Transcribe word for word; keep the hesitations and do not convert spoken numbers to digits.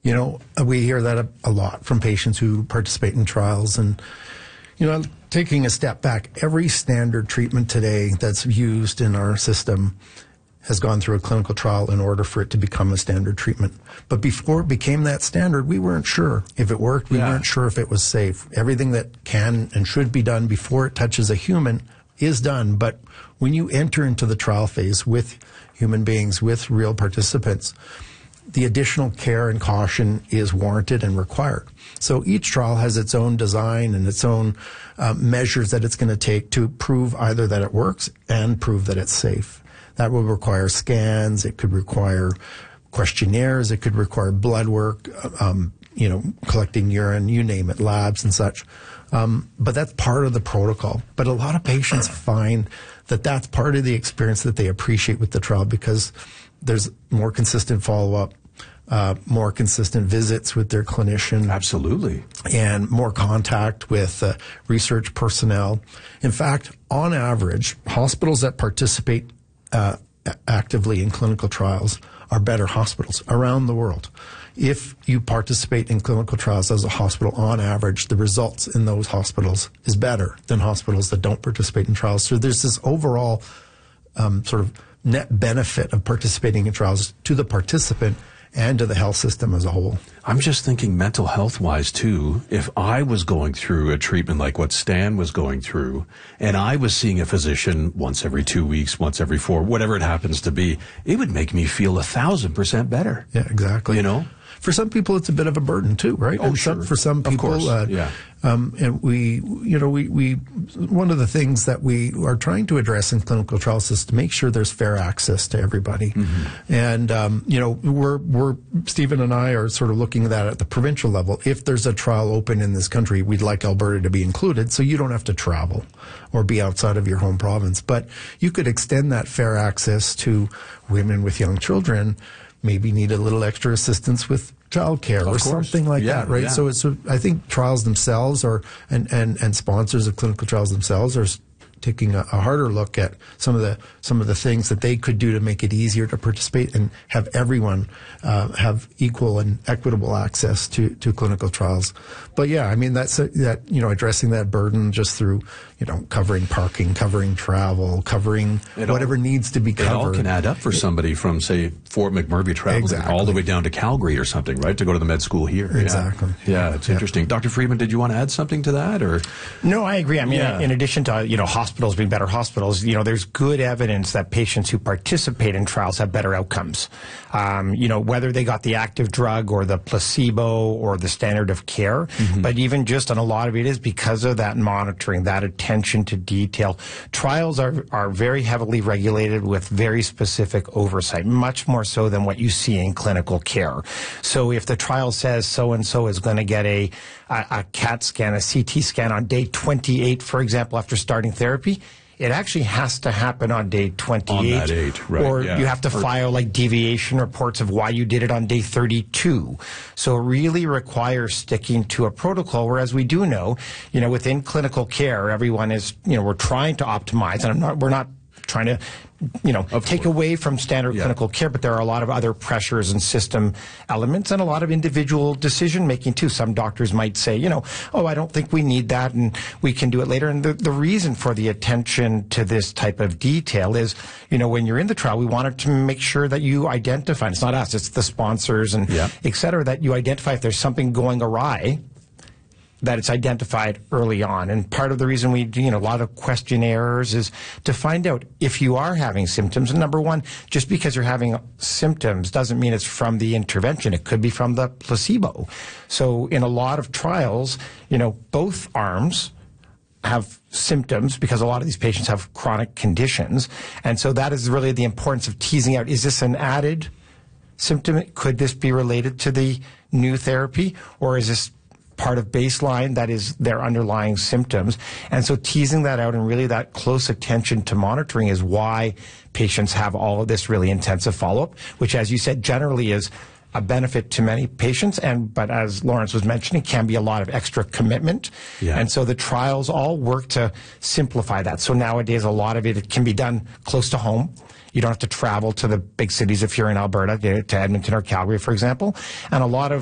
You know, we hear that a, a lot from patients who participate in trials. And, you know, taking a step back, every standard treatment today that's used in our system has gone through a clinical trial in order for it to become a standard treatment. But before it became that standard, we weren't sure if it worked. We yeah. weren't sure if it was safe. Everything that can and should be done before it touches a human is done. But when you enter into the trial phase with human beings, with real participants, the additional care and caution is warranted and required. So each trial has its own design and its own uh, measures that it's going to take to prove either that it works and prove that it's safe. That will require scans. It could require questionnaires. It could require blood work, um, you know, collecting urine, you name it, labs and such. Um, but that's part of the protocol. But a lot of patients find that that's part of the experience that they appreciate with the trial because there's more consistent follow-up, uh, more consistent visits with their clinician. Absolutely. And more contact with uh, research personnel. In fact, on average, hospitals that participate uh, actively in clinical trials are better hospitals around the world. If you participate in clinical trials as a hospital, on average, the results in those hospitals is better than hospitals that don't participate in trials. So there's this overall um, sort of net benefit of participating in trials to the participant and to the health system as a whole. I'm just thinking mental health-wise, too. If I was going through a treatment like what Stan was going through, and I was seeing a physician once every two weeks, once every four, whatever it happens to be, it would make me feel a thousand percent better. Yeah, exactly. You know? For some people, it's a bit of a burden too, right? Oh, and sure. Some, for some people, of course. Uh, yeah. Um, and we, you know, we, we, one of the things that we are trying to address in clinical trials is to make sure there's fair access to everybody. Mm-hmm. And, um, you know, we're, we're, Stephen and I are sort of looking at that at the provincial level. If there's a trial open in this country, we'd like Alberta to be included so you don't have to travel or be outside of your home province. But you could extend that fair access to women with young children, maybe need a little extra assistance with childcare or something like yeah, that, right? Yeah. So it's, I think trials themselves are, and, and, and sponsors of clinical trials themselves are taking a, a harder look at some of the some of the things that they could do to make it easier to participate and have everyone uh, have equal and equitable access to, to clinical trials. But yeah, I mean that's a, that you know addressing that burden just through you know covering parking, covering travel, covering it whatever all, needs to be covered. It all can add up for somebody from say Fort McMurray traveling exactly. all the way down to Calgary or something, right, to go to the med school here. Exactly. Yeah, yeah it's yeah. interesting. Doctor Friedman, did you want to add something to that or? No, I agree. I mean, yeah. in addition to you know hospitals being better hospitals, you know, there's good evidence that patients who participate in trials have better outcomes. Um, you know, whether they got the active drug or the placebo or the standard of care, mm-hmm. but even just on a lot of it is because of that monitoring, that attention to detail. Trials are, are very heavily regulated with very specific oversight, much more so than what you see in clinical care. So if the trial says so-and-so is going to get a, a, a CAT scan, a C T scan on day twenty-eight, for example, after starting therapy, it actually has to happen on day twenty-eight. On that eight, right. Or yeah. you have to or, file like deviation reports of why you did it on day thirty-two. So it really requires sticking to a protocol, whereas we do know, you know, within clinical care, everyone is, you know, we're trying to optimize, and I'm not, we're not trying to, you know, of take course. away from standard yeah. clinical care, but there are a lot of other pressures and system elements and a lot of individual decision making too. Some doctors might say, you know, oh, I don't think we need that and we can do it later. And the, the reason for the attention to this type of detail is, you know, when you're in the trial, we wanted to make sure that you identify, and it's not us, it's the sponsors and yeah. et cetera, that you identify if there's something going awry, that it's identified early on. And part of the reason we do, you know, a lot of questionnaires is to find out if you are having symptoms. And number one, just because you're having symptoms doesn't mean it's from the intervention. It could be from the placebo. So in a lot of trials, you know, both arms have symptoms because a lot of these patients have chronic conditions. And so that is really the importance of teasing out, is this an added symptom? Could this be related to the new therapy? Or is this part of baseline that is their underlying symptoms? And so teasing that out and really that close attention to monitoring is why patients have all of this really intensive follow-up, which, as you said, generally is a benefit to many patients. And but as Lawrence was mentioning, can be a lot of extra commitment. Yeah. And so the trials all work to simplify that. So nowadays, a lot of it, it can be done close to home. You don't have to travel to the big cities if you're in Alberta, to Edmonton or Calgary, for example. And a lot of